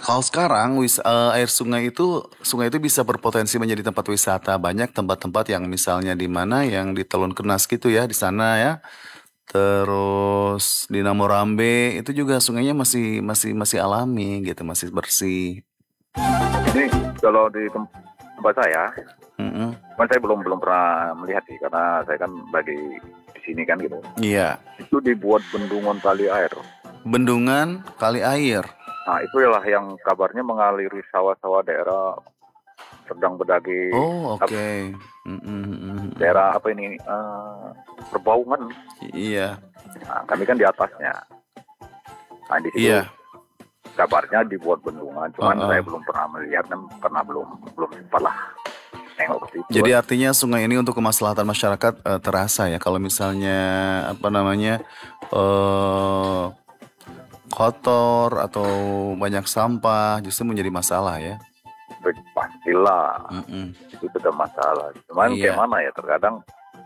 Kalau sekarang air sungai itu bisa berpotensi menjadi tempat wisata. Banyak tempat-tempat yang misalnya di mana yang di Telon Kenas gitu ya, di sana ya. Terus di Namorambe itu juga sungainya masih masih masih alami gitu, masih bersih. Ini kalau di tempat saya, Mm-mm. kan saya belum belum pernah melihat sih, karena saya kan lagi di sini kan gitu. Iya, Itu dibuat bendungan tali air. bendungan kali air. Nah, itulah yang kabarnya mengaliri sawah-sawah daerah Serdang Bedage, Oh, oke. Mm-mm, mm-mm. daerah apa ini, Perbaungan. Iya, Nah, kami kan di atasnya. Nah, di situ iya. kabarnya dibuat bendungan. Cuman Uh-uh. saya belum pernah melihat dan karena belum belum sempat lah nengok ke situ. Jadi artinya sungai ini untuk kemaslahatan masyarakat terasa ya. Kalau misalnya apa namanya eh kotor atau banyak sampah justru menjadi masalah ya. Pastilah Mm-mm. itu sudah masalah. Cuman kayak Iya, mana ya, terkadang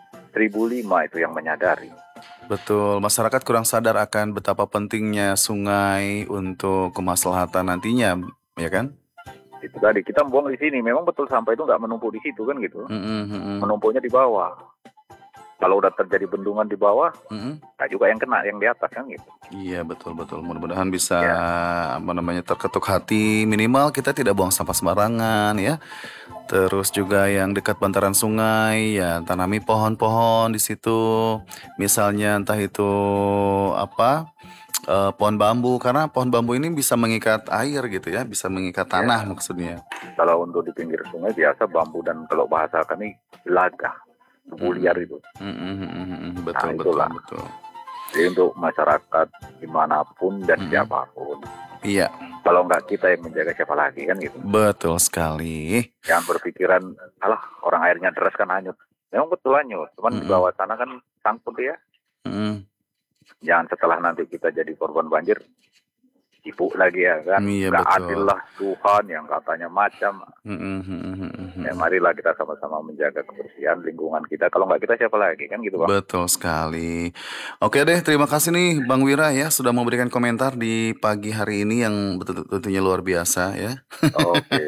1.005 itu yang menyadari. betul. Masyarakat kurang sadar akan betapa pentingnya sungai untuk kemaslahatan nantinya, ya kan? Itu tadi kita buang di sini, memang betul sampah itu nggak menumpuk di situ kan gitu, Mm-mm, mm-mm, menumpuknya di bawah. Kalau udah terjadi bendungan di bawah, mm-mm. nah juga yang kena yang di atas kan gitu. Iya, betul betul. Mudah-mudahan bisa Ya, apa namanya terketuk hati. Minimal kita tidak buang sampah sembarangan ya. Terus juga yang dekat bantaran sungai, ya tanami pohon-pohon di situ. Misalnya entah itu apa pohon bambu, karena pohon bambu ini bisa mengikat air gitu ya, bisa mengikat tanah ya. maksudnya. Kalau untuk di pinggir sungai biasa bambu, dan kalau bahasa kami lagah, buliar Mm-mm. itu. Mm-mm. Nah Betul betul itulah. betul. Jadi untuk masyarakat dimanapun dan Mm-mm. siapapun, Iya, kalau nggak kita yang menjaga siapa lagi kan gitu. betul sekali. Jangan berpikiran, alah orang airnya deras kan hanyut. Memang betul hanyut, cuman di Mm-mm. bawah sana kan sangkut ya. Mm-mm. Jangan setelah nanti kita jadi korban banjir, sibuk lagi ya kan. Iya Nggak adil betul. lah Tuhan yang katanya macam. Mm-mm. Ya Mm-mm. marilah kita sama-sama menjaga kebersihan lingkungan kita. Kalau nggak kita siapa lagi kan gitu Bang. Betul sekali. Oke deh, terima kasih nih Bang Wira ya sudah memberikan komentar di pagi hari ini yang betul tentunya luar biasa ya. Oke.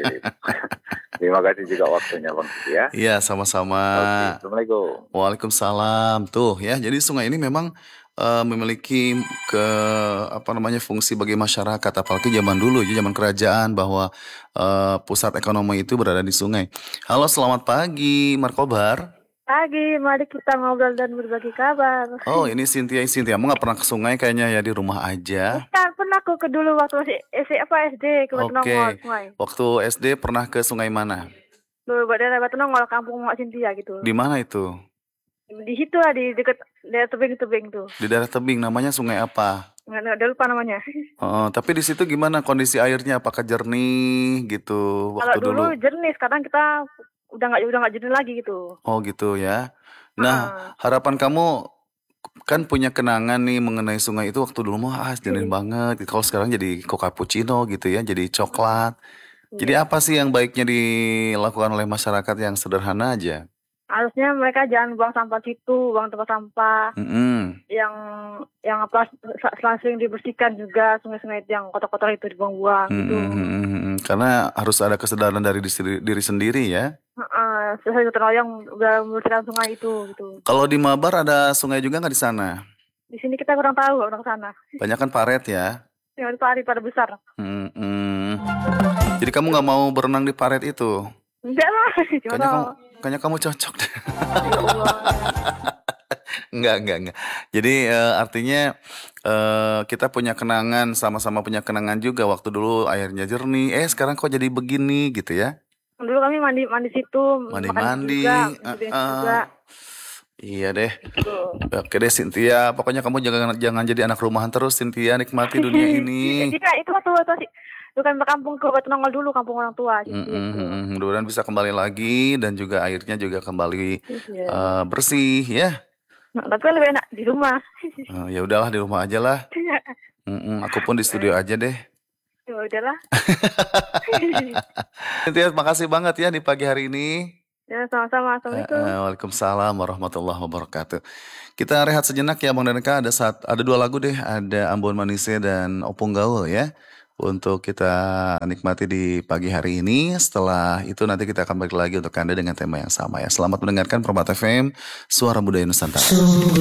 Terima kasih juga waktunya Bang Siti ya. Iya, sama-sama. Oke, Assalamualaikum. Waalaikumsalam. Tuh ya, jadi sungai ini memang memiliki ke apa namanya fungsi bagi masyarakat, apalagi zaman dulu, ya, zaman kerajaan bahwa pusat ekonomi itu berada di sungai. Halo, selamat pagi, Markobar. Pagi, mari kita ngobrol dan berbagi kabar. Oh, ini Cynthia. Cynthia, kamu nggak pernah ke sungai kayaknya ya di rumah aja. Bukan, pernah aku ke dulu waktu masih SD ke Batu Nongol, Oke, sungai. waktu SD pernah ke sungai mana? Dulu daerah Batu Nongol, kampung Mak Sintia gitu. Di mana itu? Di situ lah, di deket daerah tebing-tebing tuh. Di daerah tebing, namanya sungai apa? Nggak lupa namanya. Oh, tapi di situ gimana kondisi airnya? Apakah jernih gitu Kalau waktu dulu dulu? jernih, sekarang kita udah nggak jernih lagi gitu. Oh gitu ya. Nah, Heeh. harapan kamu kan punya kenangan nih mengenai sungai itu waktu dulu mah jernih banget. Kalau sekarang jadi cappuccino gitu ya, jadi coklat. Jadi Iya. apa sih yang baiknya dilakukan oleh masyarakat yang sederhana aja? Harusnya mereka jangan buang sampah situ, buang tempat sampah. Mm-mm. Yang apa sering dibersihkan juga, sungai-sungai yang kotor-kotor itu dibuang-buang gitu. Karena harus ada kesadaran dari diri sendiri ya. Sesuai gotong royong udah membersihkan sungai itu gitu. Kalau di Mabar ada sungai juga nggak di sana? Di sini kita kurang tahu, orang sana. Banyak kan paret ya. Yang itu hari pada besar. Mm-mm. Jadi kamu nggak mau berenang di paret itu? Enggak lah, Kayaknya kamu cocok deh. Ya Allah. Enggak. Jadi artinya kita punya kenangan, sama-sama punya kenangan juga waktu dulu airnya jernih. Sekarang kok jadi begini gitu ya? Dulu kami mandi situ, makan Mandi-mandi. juga, juga. Iya deh. Gitu. Oke deh Cynthia, pokoknya kamu jangan jadi anak rumahan terus Cynthia, nikmati dunia ini. Iya, itu waktu sih. Bukan kampung ke Batu Nongol dulu, kampung orang tua gitu. Mudah-mudahan bisa kembali lagi dan juga airnya juga kembali Iya. bersih ya. Nah, tapi lebih enak di rumah. Ya udahlah di rumah aja lah. Aku pun di studio aja deh. Ya udahlah. Cynthia, makasih banget ya di pagi hari ini. Ya, sama-sama. Assalamualaikum. Waalaikumsalam warahmatullahi wabarakatuh. Kita rehat sejenak ya Bang Daneka. Ada dua lagu deh. Ada Ambon Manise dan Opung Gaul ya. untuk kita nikmati di pagi hari ini. Setelah itu nanti kita akan balik lagi untuk Anda dengan tema yang sama ya. Selamat mendengarkan Permata FM, Suara Budaya Nusantara.